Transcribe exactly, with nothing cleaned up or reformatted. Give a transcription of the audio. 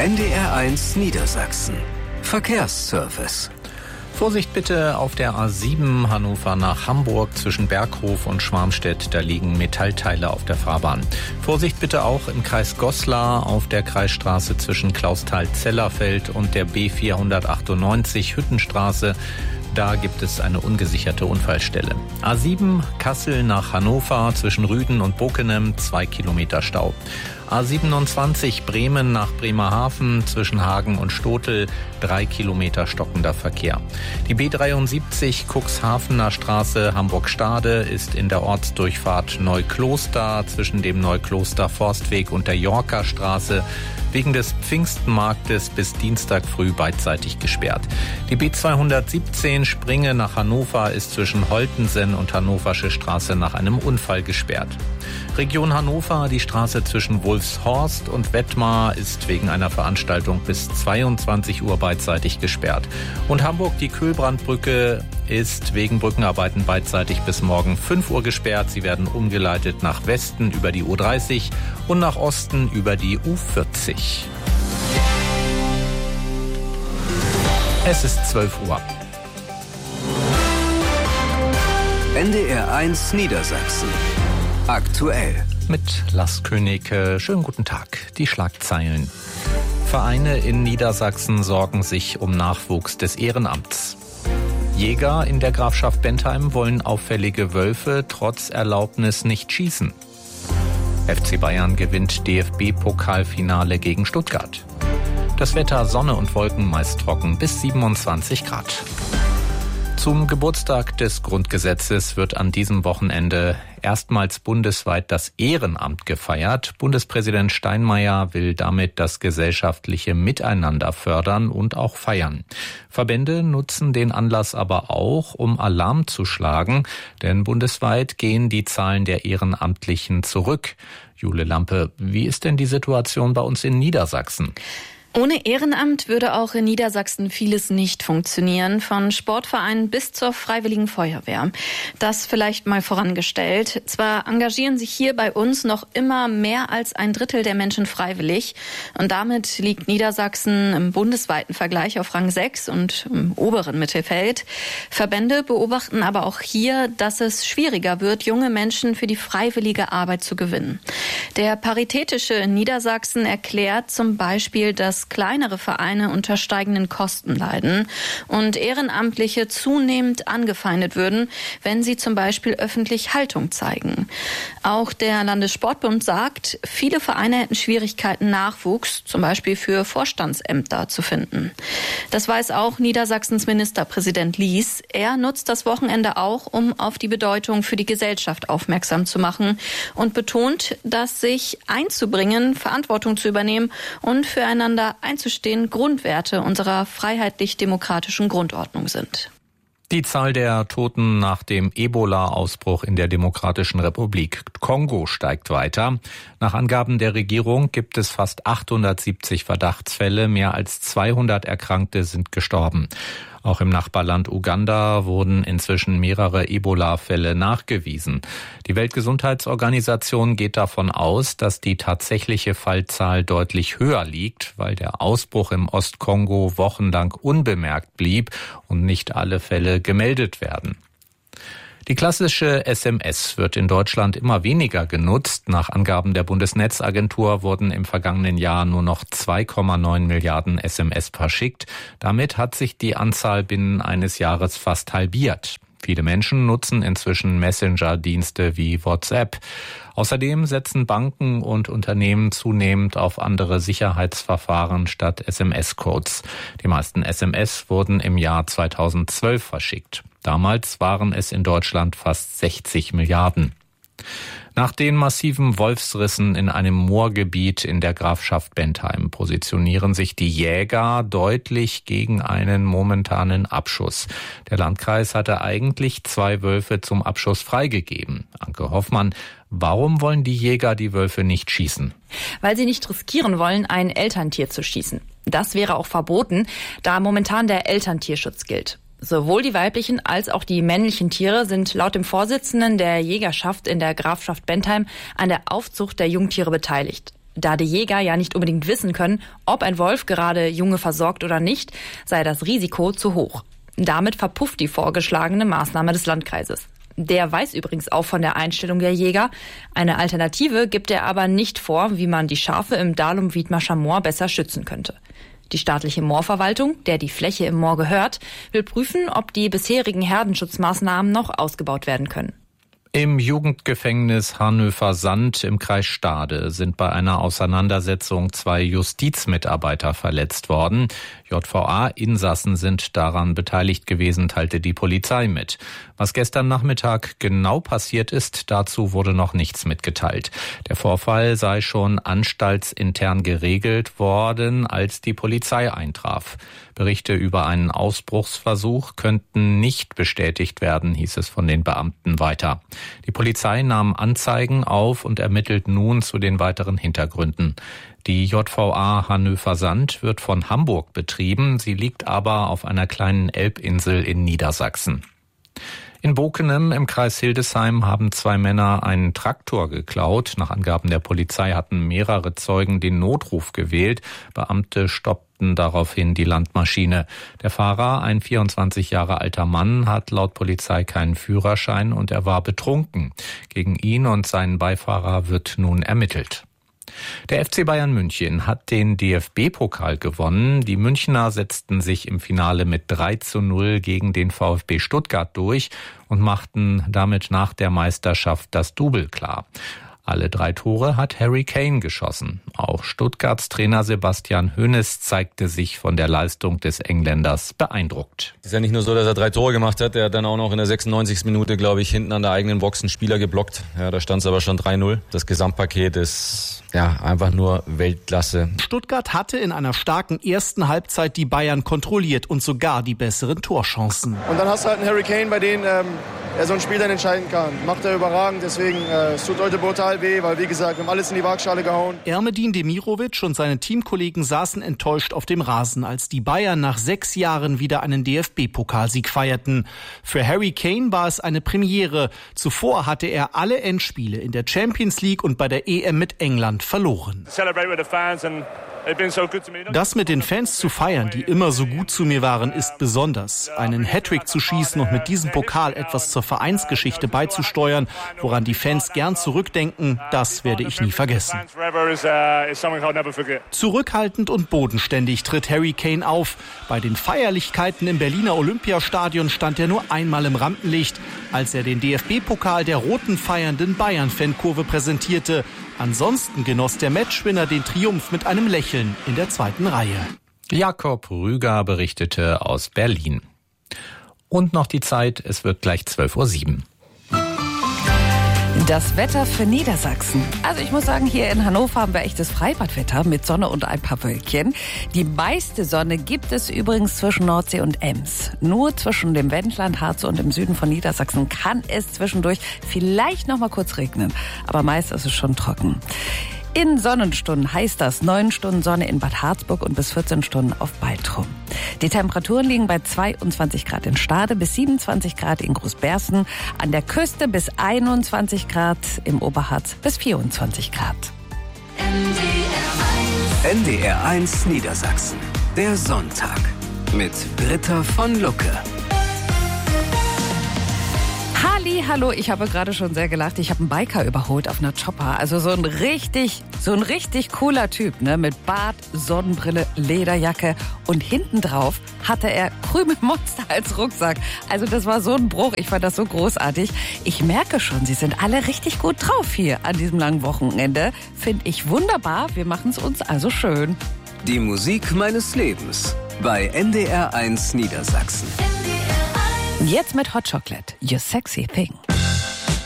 N D R eins Niedersachsen. Verkehrsservice. Vorsicht bitte auf der A sieben Hannover nach Hamburg zwischen Berghof und Schwarmstedt. Da liegen Metallteile auf der Fahrbahn. Vorsicht bitte auch im Kreis Goslar auf der Kreisstraße zwischen Klausthal-Zellerfeld und der B vierhundertachtundneunzig Hüttenstraße. Da gibt es eine ungesicherte Unfallstelle. A sieben Kassel nach Hannover zwischen Rüden und Bockenem, zwei Kilometer Stau. A siebenundzwanzig Bremen nach Bremerhaven zwischen Hagen und Stotel, drei Kilometer stockender Verkehr. Die B dreiundsiebzig Cuxhavener Straße Hamburg-Stade ist in der Ortsdurchfahrt Neukloster zwischen dem Neukloster Forstweg und der Yorker Straße wegen des Pfingstmarktes bis Dienstag früh beidseitig gesperrt. Die B zweihundertsiebzehn Springe nach Hannover ist zwischen Holtensen und Hannoversche Straße nach einem Unfall gesperrt. Region Hannover, die Straße zwischen Wolfshorst und Wettmar ist wegen einer Veranstaltung bis zweiundzwanzig Uhr beidseitig gesperrt. Und Hamburg, die Kühlbrandbrücke ist wegen Brückenarbeiten beidseitig bis morgen fünf Uhr gesperrt. Sie werden umgeleitet nach Westen über die U dreißig und nach Osten über die U vierzig. Es ist zwölf Uhr. N D R eins Niedersachsen. Aktuell. Mit Lars König. Schönen guten Tag. Die Schlagzeilen. Vereine in Niedersachsen sorgen sich um Nachwuchs des Ehrenamts. Jäger in der Grafschaft Bentheim wollen auffällige Wölfe trotz Erlaubnis nicht schießen. F C Bayern gewinnt D F B-Pokalfinale gegen Stuttgart. Das Wetter Sonne und Wolken meist trocken bis siebenundzwanzig Grad. Zum Geburtstag des Grundgesetzes wird an diesem Wochenende erstmals bundesweit das Ehrenamt gefeiert. Bundespräsident Steinmeier will damit das gesellschaftliche Miteinander fördern und auch feiern. Verbände nutzen den Anlass aber auch, um Alarm zu schlagen, denn bundesweit gehen die Zahlen der Ehrenamtlichen zurück. Jule Lampe, wie ist denn die Situation bei uns in Niedersachsen? Ohne Ehrenamt würde auch in Niedersachsen vieles nicht funktionieren, von Sportvereinen bis zur Freiwilligen Feuerwehr. Das vielleicht mal vorangestellt. Zwar engagieren sich hier bei uns noch immer mehr als ein Drittel der Menschen freiwillig und damit liegt Niedersachsen im bundesweiten Vergleich auf Rang sechs und im oberen Mittelfeld. Verbände beobachten aber auch hier, dass es schwieriger wird, junge Menschen für die freiwillige Arbeit zu gewinnen. Der Paritätische in Niedersachsen erklärt zum Beispiel, dass kleinere Vereine unter steigenden Kosten leiden und Ehrenamtliche zunehmend angefeindet würden, wenn sie zum Beispiel öffentlich Haltung zeigen. Auch der Landessportbund sagt, viele Vereine hätten Schwierigkeiten, Nachwuchs, zum Beispiel für Vorstandsämter, zu finden. Das weiß auch Niedersachsens Ministerpräsident Lies. Er nutzt das Wochenende auch, um auf die Bedeutung für die Gesellschaft aufmerksam zu machen und betont, dass sich einzubringen, Verantwortung zu übernehmen und füreinander einzustehen Grundwerte unserer freiheitlich-demokratischen Grundordnung sind. Die Zahl der Toten nach dem Ebola-Ausbruch in der Demokratischen Republik Kongo steigt weiter. Nach Angaben der Regierung gibt es fast achthundertsiebzig Verdachtsfälle, mehr als zweihundert Erkrankte sind gestorben. Auch im Nachbarland Uganda wurden inzwischen mehrere Ebola-Fälle nachgewiesen. Die Weltgesundheitsorganisation geht davon aus, dass die tatsächliche Fallzahl deutlich höher liegt, weil der Ausbruch im Ostkongo wochenlang unbemerkt blieb und nicht alle Fälle gemeldet werden. Die klassische S M S wird in Deutschland immer weniger genutzt. Nach Angaben der Bundesnetzagentur wurden im vergangenen Jahr nur noch zwei Komma neun Milliarden S M S verschickt. Damit hat sich die Anzahl binnen eines Jahres fast halbiert. Viele Menschen nutzen inzwischen Messenger-Dienste wie WhatsApp. Außerdem setzen Banken und Unternehmen zunehmend auf andere Sicherheitsverfahren statt S M S-Codes. Die meisten S M S wurden im Jahr zweitausendzwölf verschickt. Damals waren es in Deutschland fast sechzig Milliarden. Nach den massiven Wolfsrissen in einem Moorgebiet in der Grafschaft Bentheim positionieren sich die Jäger deutlich gegen einen momentanen Abschuss. Der Landkreis hatte eigentlich zwei Wölfe zum Abschuss freigegeben. Anke Hoffmann, warum wollen die Jäger die Wölfe nicht schießen? Weil sie nicht riskieren wollen, ein Elterntier zu schießen. Das wäre auch verboten, da momentan der Elterntierschutz gilt. Sowohl die weiblichen als auch die männlichen Tiere sind laut dem Vorsitzenden der Jägerschaft in der Grafschaft Bentheim an der Aufzucht der Jungtiere beteiligt. Da die Jäger ja nicht unbedingt wissen können, ob ein Wolf gerade Junge versorgt oder nicht, sei das Risiko zu hoch. Damit verpufft die vorgeschlagene Maßnahme des Landkreises. Der weiß übrigens auch von der Einstellung der Jäger. Eine Alternative gibt er aber nicht vor, wie man die Schafe im Dalum-Wiedmarscher Moor besser schützen könnte. Die staatliche Moorverwaltung, der die Fläche im Moor gehört, will prüfen, ob die bisherigen Herdenschutzmaßnahmen noch ausgebaut werden können. Im Jugendgefängnis Hanöver-Sand im Kreis Stade sind bei einer Auseinandersetzung zwei Justizmitarbeiter verletzt worden. J V A-Insassen sind daran beteiligt gewesen, teilte die Polizei mit. Was gestern Nachmittag genau passiert ist, dazu wurde noch nichts mitgeteilt. Der Vorfall sei schon anstaltsintern geregelt worden, als die Polizei eintraf. Berichte über einen Ausbruchsversuch könnten nicht bestätigt werden, hieß es von den Beamten weiter. Die Polizei nahm Anzeigen auf und ermittelt nun zu den weiteren Hintergründen. Die J V A Hanöver-Sand wird von Hamburg betrieben, sie liegt aber auf einer kleinen Elbinsel in Niedersachsen. In Bokenem im Kreis Hildesheim haben zwei Männer einen Traktor geklaut. Nach Angaben der Polizei hatten mehrere Zeugen den Notruf gewählt. Beamte stoppten daraufhin die Landmaschine. Der Fahrer, ein vierundzwanzig Jahre alter Mann, hat laut Polizei keinen Führerschein und er war betrunken. Gegen ihn und seinen Beifahrer wird nun ermittelt. Der F C Bayern München hat den D F B-Pokal gewonnen. Die Münchner setzten sich im Finale mit drei zu null gegen den VfB Stuttgart durch und machten damit nach der Meisterschaft das Double klar. Alle drei Tore hat Harry Kane geschossen. Auch Stuttgarts Trainer Sebastian Hoeneß zeigte sich von der Leistung des Engländers beeindruckt. Es ist ja nicht nur so, dass er drei Tore gemacht hat, er hat dann auch noch in der sechsundneunzigsten Minute, glaube ich, hinten an der eigenen Box einen Spieler geblockt. Ja, da stand es aber schon drei null. Das Gesamtpaket ist ja einfach nur Weltklasse. Stuttgart hatte in einer starken ersten Halbzeit die Bayern kontrolliert und sogar die besseren Torchancen. Und dann hast du halt einen Harry Kane, bei dem ähm, er so ein Spiel dann entscheiden kann. Macht er überragend, deswegen äh, es tut heute brutal weh, weil wie gesagt, wir haben alles in die Waagschale gehauen. Ermedin Demirovic und seine Teamkollegen saßen enttäuscht auf dem Rasen, als die Bayern nach sechs Jahren wieder einen D F B-Pokalsieg feierten. Für Harry Kane war es eine Premiere. Zuvor hatte er alle Endspiele in der Champions League und bei der E M mit England verloren. Das mit den Fans zu feiern, die immer so gut zu mir waren, ist besonders. Einen Hattrick zu schießen und mit diesem Pokal etwas zur Vereinsgeschichte beizusteuern, woran die Fans gern zurückdenken, das werde ich nie vergessen. Zurückhaltend und bodenständig tritt Harry Kane auf. Bei den Feierlichkeiten im Berliner Olympiastadion stand er nur einmal im Rampenlicht, als er den D F B-Pokal der roten feiernden Bayern-Fankurve präsentierte. Ansonsten genoss der Matchwinner den Triumph mit einem Lächeln in der zweiten Reihe. Jakob Rüger berichtete aus Berlin. Und noch die Zeit, es wird gleich zwölf Uhr sieben. Das Wetter für Niedersachsen. Also ich muss sagen, hier in Hannover haben wir echtes Freibadwetter mit Sonne und ein paar Wölkchen. Die meiste Sonne gibt es übrigens zwischen Nordsee und Ems. Nur zwischen dem Wendland, Harz und im Süden von Niedersachsen kann es zwischendurch vielleicht noch mal kurz regnen. Aber meist ist es schon trocken. In Sonnenstunden heißt das neun Stunden Sonne in Bad Harzburg und bis vierzehn Stunden auf Baltrum. Die Temperaturen liegen bei zweiundzwanzig Grad in Stade bis siebenundzwanzig Grad in Großbersten, an der Küste bis einundzwanzig Grad, im Oberharz bis vierundzwanzig Grad. N D R eins Niedersachsen. Der Sonntag mit Britta von Lucke. Halli, hallo, ich habe gerade schon sehr gelacht. Ich habe einen Biker überholt auf einer Chopper. Also so ein richtig, so ein richtig cooler Typ, ne? Mit Bart, Sonnenbrille, Lederjacke und hinten drauf hatte er Krümelmonster als Rucksack. Also das war so ein Bruch. Ich fand das so großartig. Ich merke schon, Sie sind alle richtig gut drauf hier an diesem langen Wochenende. Finde ich wunderbar. Wir machen es uns also schön. Die Musik meines Lebens bei N D R eins Niedersachsen. Jetzt mit Hot Chocolate, Your Sexy Thing.